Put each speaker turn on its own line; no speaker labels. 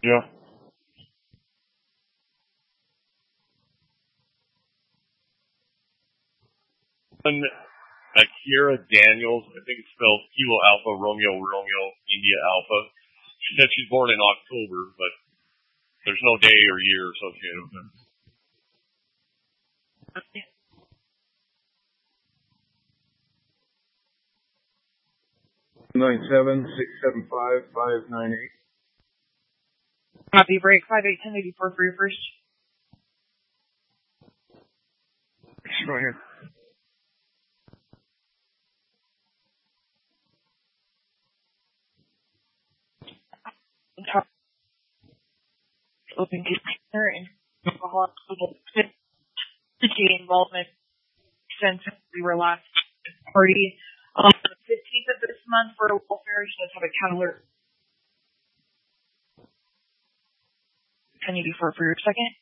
Yeah. And Akira Daniels, I think it's spelled Kilo Alpha Romeo Romeo India Alpha. She said she's born in October, but there's no day or year associated with it.
97675
Copy, break 581084 for your first.
Go ahead.
Open container and alcohol involvement since we were last party. The 15th of this month for welfare, she does have a calendar. 1084 for your second.